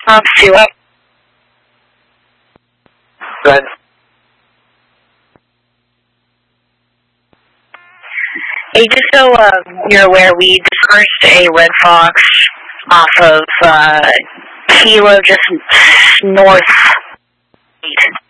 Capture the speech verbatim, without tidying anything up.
Um, two up. Good. Hey, just so uh, you're aware, we dispersed a Red Fox off of uh, Kilo, just north.